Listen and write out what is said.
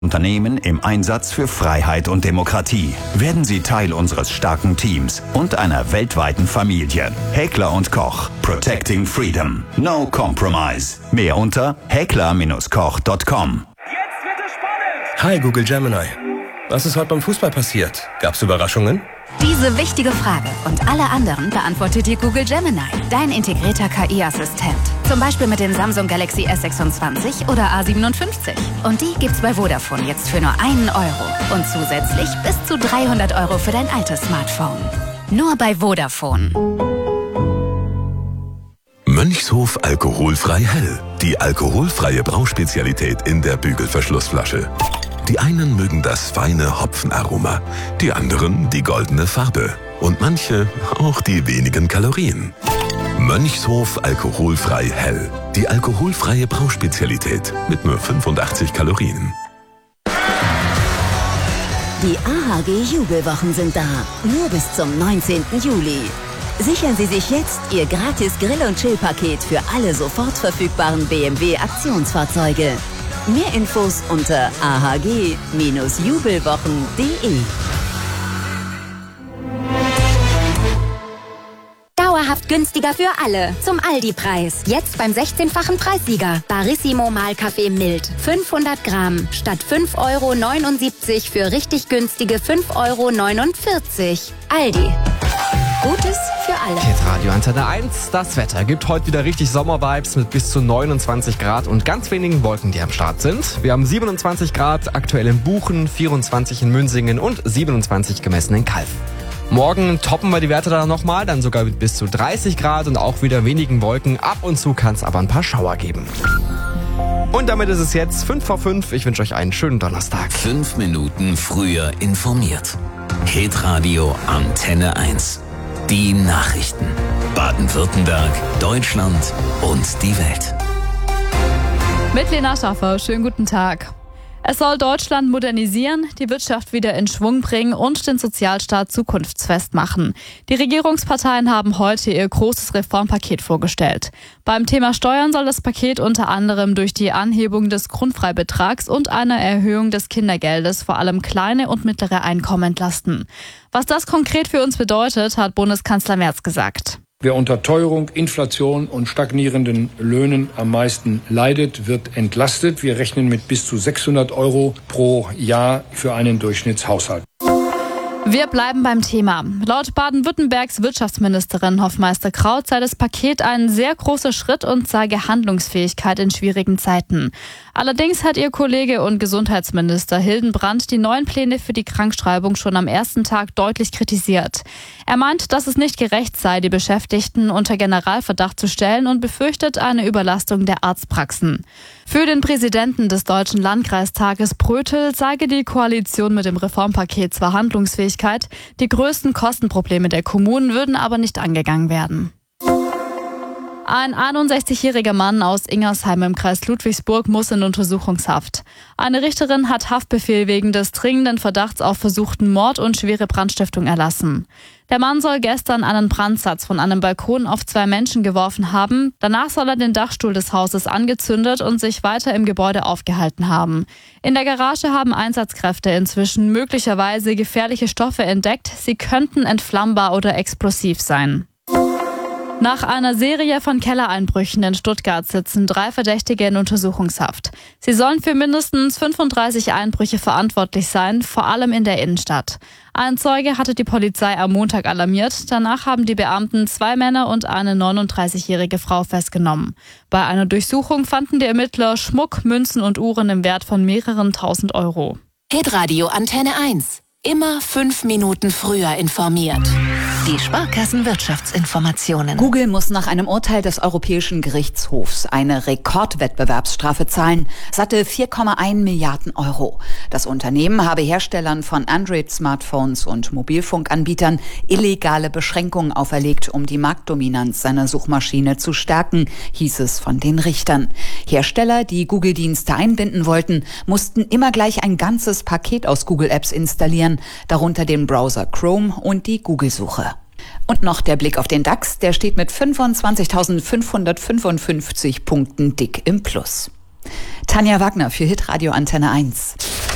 Unternehmen im Einsatz für Freiheit und Demokratie. Werden Sie Teil unseres starken Teams und einer weltweiten Familie. Häkler & Koch. Protecting Freedom. No compromise. Mehr unter häkler-koch.com. Jetzt wird es spannend! Hi Google Gemini. Was ist heute beim Fußball passiert? Gab's Überraschungen? Diese wichtige Frage und alle anderen beantwortet dir Google Gemini, dein integrierter KI-Assistent. Zum Beispiel mit den Samsung Galaxy S26 oder A57. Und die gibt's bei Vodafone jetzt für nur €1. Und zusätzlich bis zu 300 € für dein altes Smartphone. Nur bei Vodafone. Mönchshof alkoholfrei hell. Die alkoholfreie Brauspezialität in der Bügelverschlussflasche. Die einen mögen das feine Hopfenaroma, die anderen die goldene Farbe und manche auch die wenigen Kalorien. Mönchshof alkoholfrei hell. Die alkoholfreie Brauspezialität mit nur 85 Kalorien. Die AHG Jubelwochen sind da. Nur bis zum 19. Juli. Sichern Sie sich jetzt Ihr gratis Grill- und Chill-Paket für alle sofort verfügbaren BMW Aktionsfahrzeuge. Mehr Infos unter ahg-jubelwochen.de. Dauerhaft günstiger für alle. Zum Aldi-Preis. Jetzt beim 16-fachen Preissieger. Barissimo Mahlkaffee mild. 500 Gramm. Statt 5,79 € für richtig günstige 5,49 €. Aldi. Gutes für alle. Radio Antenne 1. Das Wetter gibt heute wieder richtig Sommervibes mit bis zu 29 Grad und ganz wenigen Wolken, die am Start sind. Wir haben 27 Grad aktuell in Buchen, 24 in Münsingen und 27 gemessen in Calw. Morgen toppen wir die Werte dann nochmal, dann sogar mit bis zu 30 Grad und auch wieder wenigen Wolken. Ab und zu kann es aber ein paar Schauer geben. Und damit ist es jetzt 5 vor 5. Ich wünsche euch einen schönen Donnerstag. 5 Minuten früher informiert. Hitradio Antenne 1. Die Nachrichten. Baden-Württemberg, Deutschland und die Welt. Mit Lena Schaffer, schönen guten Tag. Es soll Deutschland modernisieren, die Wirtschaft wieder in Schwung bringen und den Sozialstaat zukunftsfest machen. Die Regierungsparteien haben heute ihr großes Reformpaket vorgestellt. Beim Thema Steuern soll das Paket unter anderem durch die Anhebung des Grundfreibetrags und eine Erhöhung des Kindergeldes vor allem kleine und mittlere Einkommen entlasten. Was das konkret für uns bedeutet, hat Bundeskanzler Merz gesagt. Wer unter Teuerung, Inflation und stagnierenden Löhnen am meisten leidet, wird entlastet. Wir rechnen mit bis zu 600 € pro Jahr für einen Durchschnittshaushalt. Wir bleiben beim Thema. Laut Baden-Württembergs Wirtschaftsministerin Hofmeister Kraut sei das Paket ein sehr großer Schritt und zeige Handlungsfähigkeit in schwierigen Zeiten. Allerdings hat ihr Kollege und Gesundheitsminister Hildenbrand die neuen Pläne für die Krankschreibung schon am ersten Tag deutlich kritisiert. Er meint, dass es nicht gerecht sei, die Beschäftigten unter Generalverdacht zu stellen und befürchtet eine Überlastung der Arztpraxen. Für den Präsidenten des Deutschen Landkreistages Prötel zeige die Koalition mit dem Reformpaket zwar Handlungsfähigkeit, die größten Kostenprobleme der Kommunen würden aber nicht angegangen werden. Ein 61-jähriger Mann aus Ingersheim im Kreis Ludwigsburg muss in Untersuchungshaft. Eine Richterin hat Haftbefehl wegen des dringenden Verdachts auf versuchten Mord und schwere Brandstiftung erlassen. Der Mann soll gestern einen Brandsatz von einem Balkon auf 2 Menschen geworfen haben. Danach soll er den Dachstuhl des Hauses angezündet und sich weiter im Gebäude aufgehalten haben. In der Garage haben Einsatzkräfte inzwischen möglicherweise gefährliche Stoffe entdeckt. Sie könnten entflammbar oder explosiv sein. Nach einer Serie von Kellereinbrüchen in Stuttgart sitzen 3 Verdächtige in Untersuchungshaft. Sie sollen für mindestens 35 Einbrüche verantwortlich sein, vor allem in der Innenstadt. Ein Zeuge hatte die Polizei am Montag alarmiert. Danach haben die Beamten 2 Männer und eine 39-jährige Frau festgenommen. Bei einer Durchsuchung fanden die Ermittler Schmuck, Münzen und Uhren im Wert von mehreren tausend Euro. Hitradio Antenne 1. Immer 5 Minuten früher informiert. Die Sparkassenwirtschaftsinformationen. Google muss nach einem Urteil des Europäischen Gerichtshofs eine Rekordwettbewerbsstrafe zahlen, satte 4,1 Milliarden €. Das Unternehmen habe Herstellern von Android-Smartphones und Mobilfunkanbietern illegale Beschränkungen auferlegt, um die Marktdominanz seiner Suchmaschine zu stärken, hieß es von den Richtern. Hersteller, die Google-Dienste einbinden wollten, mussten immer gleich ein ganzes Paket aus Google-Apps installieren, darunter den Browser Chrome und die Google-Suche. Und noch der Blick auf den DAX, der steht mit 25.555 Punkten dick im Plus. Tanja Wagner für Hitradio Antenne 1.